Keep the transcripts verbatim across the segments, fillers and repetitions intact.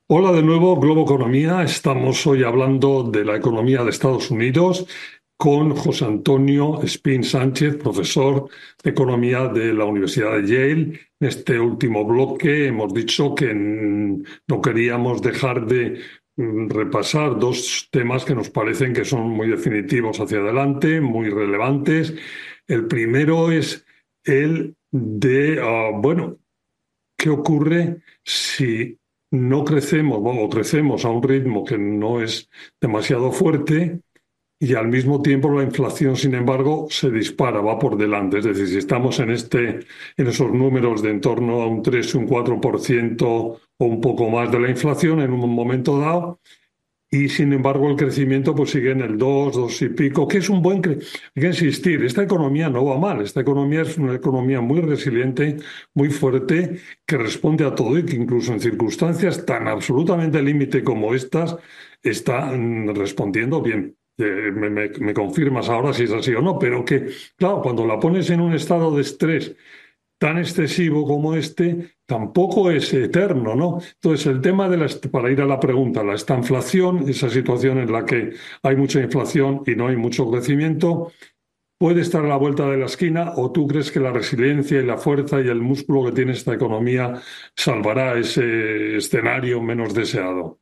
Hola de nuevo, Globo Economía. Estamos hoy hablando de la economía de Estados Unidos con José Antonio Espín Sánchez, profesor de economía de la Universidad de Yale. En este último bloque hemos dicho que mm, no queríamos dejar de mm, repasar dos temas que nos parecen que son muy definitivos hacia adelante, muy relevantes. El primero es el de, ah, bueno, ¿qué ocurre si no crecemos, bueno, o crecemos a un ritmo que no es demasiado fuerte y al mismo tiempo la inflación, sin embargo, se dispara, va por delante? Es decir, si estamos en este, en esos números de en torno a un tres, un cuatro por ciento o un poco más de la inflación en un momento dado, y sin embargo el crecimiento pues sigue en el dos, dos y pico, que es un buen... cre- Hay que insistir, esta economía no va mal, esta economía es una economía muy resiliente, muy fuerte, que responde a todo y que incluso en circunstancias tan absolutamente límite como estas, está mm, respondiendo bien. Eh, me, me- me confirmas ahora si es así o no, pero que, claro, cuando la pones en un estado de estrés tan excesivo como este tampoco es eterno, ¿no? Entonces, el tema de la, para ir a la pregunta, la estanflación, esa situación en la que hay mucha inflación y no hay mucho crecimiento, puede estar a la vuelta de la esquina, o tú crees que la resiliencia y la fuerza y el músculo que tiene esta economía salvará ese escenario menos deseado.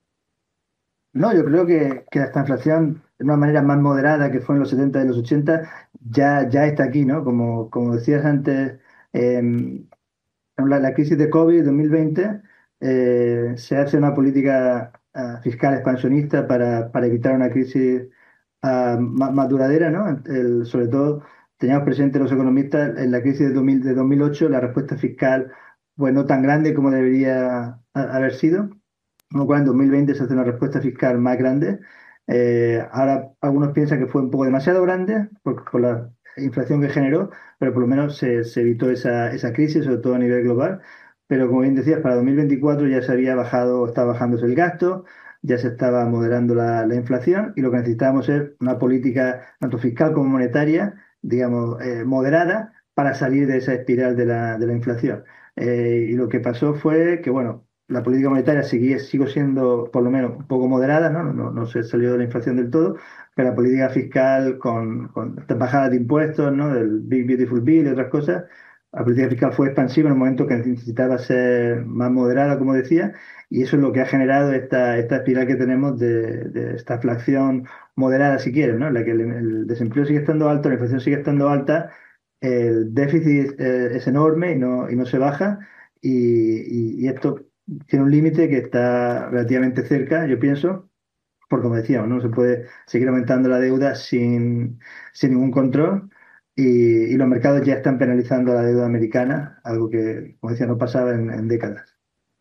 No, yo creo que, que esta inflación, de una manera más moderada que fue en los setenta y los ochenta, ya, ya está aquí, ¿no? Como, como decías antes, em, la, la crisis de COVID dos mil veinte, eh, se hace una política ah, fiscal expansionista para, para evitar una crisis ah, más, más duradera, ¿no? El- sobre todo, teníamos presente los economistas en la crisis de, dos mil, de dos mil ocho, la respuesta fiscal fue no tan grande como debería ha- haber sido, con lo cual en dos mil veinte se hace una respuesta fiscal más grande. Eh, ahora algunos piensan que fue un poco demasiado grande por, por la inflación que generó, pero por lo menos se, se evitó esa, esa crisis, sobre todo a nivel global. Pero como bien decías, para dos mil veinticuatro ya se había bajado, estaba bajándose el gasto, ya se estaba moderando la, la inflación, y lo que necesitábamos es una política tanto fiscal como monetaria, digamos, eh, moderada, para salir de esa espiral de la, de la inflación. Eh, y lo que pasó fue que, bueno, la política monetaria seguía, sigo siendo por lo menos un poco moderada, ¿no? No, no se salió de la inflación del todo, pero la política fiscal con, con estas bajadas de impuestos, ¿no? Del Big Beautiful Bill y otras cosas, la política fiscal fue expansiva en un momento que necesitaba ser más moderada, como decía, y eso es lo que ha generado esta, esta espiral que tenemos de, de esta inflación moderada, si quieres, ¿no? En la que el, el desempleo sigue estando alto, la inflación sigue estando alta, el déficit eh, es enorme y no, y no se baja, y, y- y esto tiene un límite que está relativamente cerca, yo pienso, porque como decíamos, no se puede seguir aumentando la deuda sin, sin ningún control, y, y los mercados ya están penalizando la deuda americana, algo que, como decía, no pasaba en, en décadas.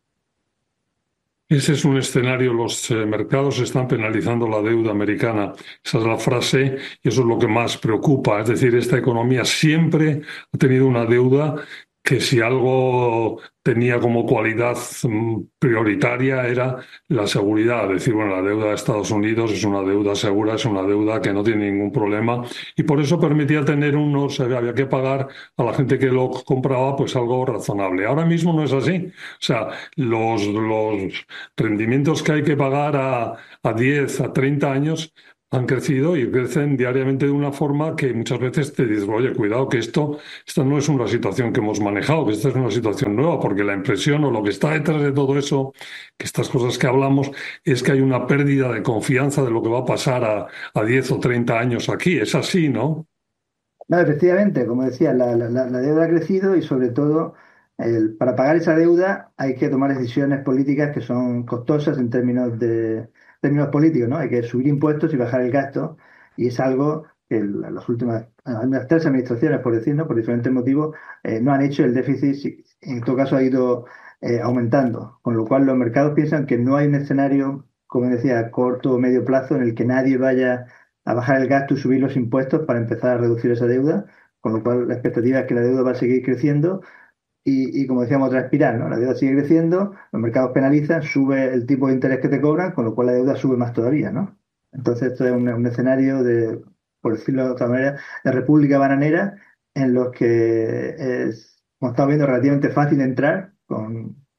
Ese es un escenario, los eh, mercados están penalizando la deuda americana. Esa es la frase y eso es lo que más preocupa. Es decir, esta economía siempre ha tenido una deuda que, si algo tenía como cualidad mm, prioritaria, era la seguridad. Es decir, bueno, la deuda de Estados Unidos es una deuda segura, es una deuda que no tiene ningún problema y por eso permitía tener unos, había que pagar a la gente que lo compraba pues algo razonable. Ahora mismo no es así. O sea, los, los rendimientos que hay que pagar a, a diez, a treinta años han crecido y crecen diariamente de una forma que muchas veces te dices, oye, cuidado que esto, esto no es una situación que hemos manejado, que esta es una situación nueva, porque la impresión o lo que está detrás de todo eso, que estas cosas que hablamos, es que hay una pérdida de confianza de lo que va a pasar a, a diez o treinta años aquí. Es así, ¿no? No, efectivamente, como decía, la, la- la- la deuda ha crecido, y sobre todo el- para pagar esa deuda hay que tomar decisiones políticas que son costosas en términos de términos políticos, ¿no? Hay que subir impuestos y bajar el gasto, y es algo que la- las últimas, las últimas tres administraciones, por decirlo, por diferentes motivos, eh, no han hecho. El déficit, sí, en todo caso, ha ido eh, aumentando, con lo cual los mercados piensan que no hay un escenario, como decía, a corto o medio plazo en el que nadie vaya a bajar el gasto y subir los impuestos para empezar a reducir esa deuda, con lo cual la expectativa es que la deuda va a seguir creciendo, y, y como decíamos, otra espiral, ¿no? La deuda sigue creciendo, los mercados penalizan, sube el tipo de interés que te cobran, con lo cual la deuda sube más todavía, ¿no? Entonces esto es un, un escenario de, por decirlo de otra manera, de república bananera, en los que es, como estamos viendo, relativamente fácil entrar con,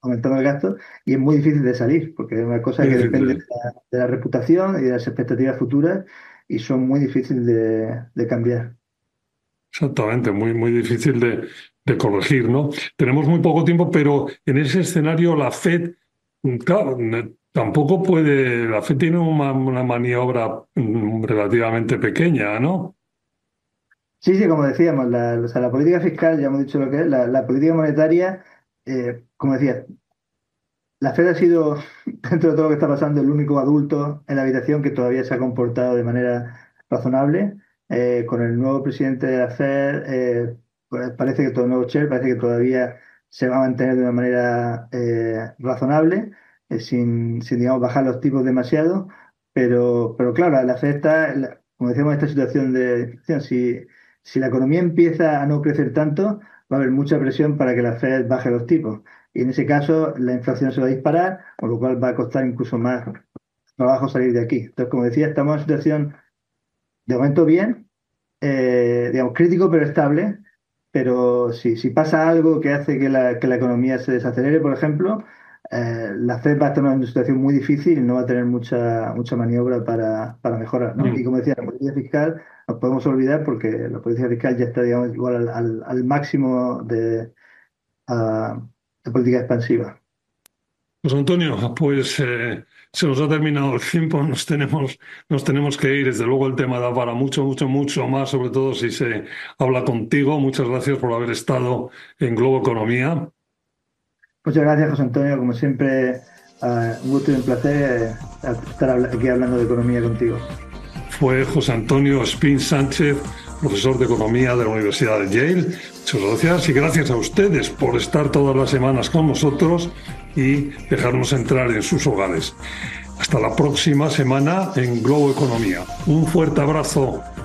aumentando el gasto y es muy difícil de salir, porque es una cosa Muy que difícil depende de de- la, de la reputación y de las expectativas futuras y son muy difíciles de, de cambiar. Exactamente, muy, muy difícil de, de corregir, ¿no? Tenemos muy poco tiempo, pero en ese escenario la Fed, mm, claro, ne- tampoco puede, la Fed tiene una, una maniobra mm, relativamente pequeña, ¿no? Sí, sí, como decíamos, la, o sea, la política fiscal, ya hemos dicho lo que es, la, la política monetaria, eh, como decía, la Fed ha sido, dentro de todo lo que está pasando, el único adulto en la habitación que todavía se ha comportado de manera razonable. Eh, con el nuevo presidente de la Fed, eh, pues parece que todo el nuevo chair parece que todavía se va a mantener de una manera eh, razonable, eh, sin, sin, digamos, bajar los tipos demasiado. Pero, pero claro, la Fed está, la- como decíamos, en esta situación de inflación. Si, si la economía empieza a no crecer tanto, va a haber mucha presión para que la Fed baje los tipos. Y en ese caso, la inflación se va a disparar, con lo cual va a costar incluso más trabajo salir de aquí. Entonces, como decía, estamos en una situación de momento bien, eh, digamos, crítico pero estable. Pero si, si pasa algo que hace que la, que la economía se desacelere, por ejemplo, eh, la Fed va a estar en una situación muy difícil y no va a tener mucha, mucha maniobra para, para mejorar, ¿no? Y Mm. como decía, la política fiscal nos podemos olvidar porque la política fiscal ya está, digamos, igual al, al- al máximo de, ah, de política expansiva. Pues Antonio, pues eh, se nos ha terminado el tiempo, nos tenemos, nos tenemos que ir. Desde luego el tema da para mucho, mucho, mucho más, sobre todo si se habla contigo. Muchas gracias por haber estado en Globo Economía. Muchas gracias, José Antonio. Como siempre, ah, un gusto y un placer eh, estar habla- aquí hablando de economía contigo. Fue José Antonio Espín Sánchez, profesor de Economía de la Universidad de Yale. Muchas gracias y gracias a ustedes por estar todas las semanas con nosotros y dejarnos entrar en sus hogares. Hasta la próxima semana en Globo Economía. Un fuerte abrazo.